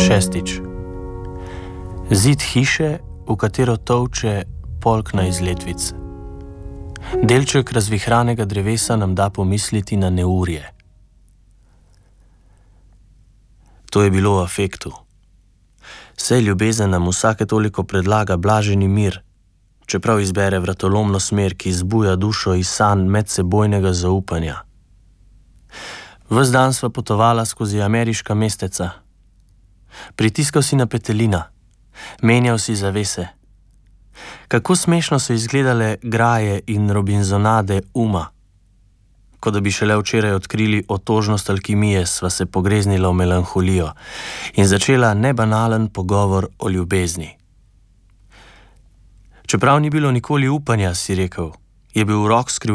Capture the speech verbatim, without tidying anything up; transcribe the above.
Šestič. Zid hiše, v katero tolče polkna iz letvic. Delček razvihranega drevesa nam da pomisliti na neurje. To je bilo v afektu. Sej ljubezen nam vsake toliko predlaga blaženi mir, čeprav izbere vratolomno smer, ki zbuja dušo iz sanj medsebojnega zaupanja. Ves dan sva potovala skozi ameriška mesteca. Pritiskal si na petelina, menjal si zavese. Kako smešno so izgledale graje in robinzonade uma. Ko da bi šele včeraj odkrili otožnost alkimije, sva se pogreznila v melanholijo in začela nebanalen pogovor o ljubezni. Čeprav ni bilo nikoli upanja, si rekel, je bil rok skrivnosti